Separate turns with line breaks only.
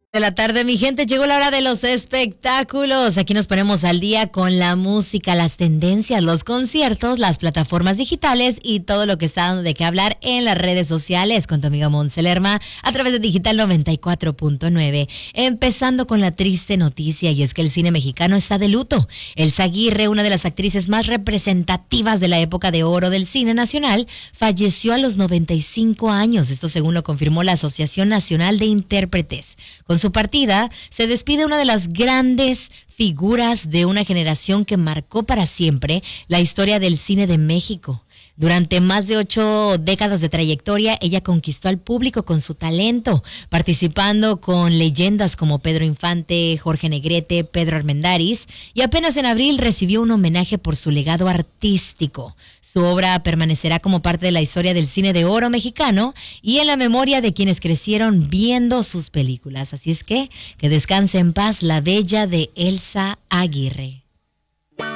De la tarde, mi gente, llegó la hora de los espectáculos. Aquí nos ponemos al día con la música, las tendencias, los conciertos, las plataformas digitales y todo lo que está dando de qué hablar en las redes sociales con tu amiga Montse Lerma a través de Digital 94.9. Empezando con la triste noticia, y es que el cine mexicano está de luto. Elsa Aguirre, una de las actrices más representativas de la época de oro del cine nacional, falleció a los 95 años. Esto según lo confirmó la Asociación Nacional de Intérpretes. Con su partida, se despide una de las grandes figuras de una generación que marcó para siempre la historia del cine de México. Durante más de 8 décadas de trayectoria, ella conquistó al público con su talento, participando con leyendas como Pedro Infante, Jorge Negrete, Pedro Armendáriz, y apenas en abril recibió un homenaje por su legado artístico. Su obra permanecerá como parte de la historia del cine de oro mexicano y en la memoria de quienes crecieron viendo sus películas. Así es que descanse en paz la bella de Elsa Aguirre.